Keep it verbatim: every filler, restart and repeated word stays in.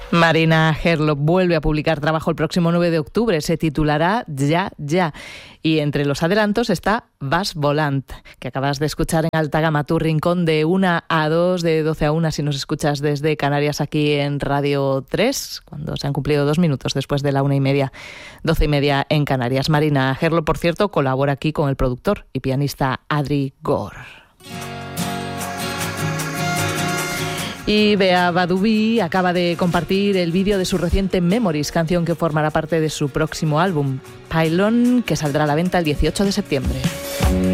Marina Herlop vuelve a publicar trabajo el próximo nueve de octubre. Se titulará Ya, Ya. Y entre los adelantos está Vas Volant, que acabas de escuchar en alta gama, tu rincón de una a dos, de doce a una, si nos escuchas desde Canarias aquí en Radio tres, cuando se han cumplido dos minutos después de la una y media, doce y media en Canarias. Marina Herlop, por cierto, colabora aquí con el productor y pianista Adri Gore. Y Bea Badubi acaba de compartir el vídeo de su reciente Memories, canción que formará parte de su próximo álbum, Pylon, que saldrá a la venta el dieciocho de septiembre.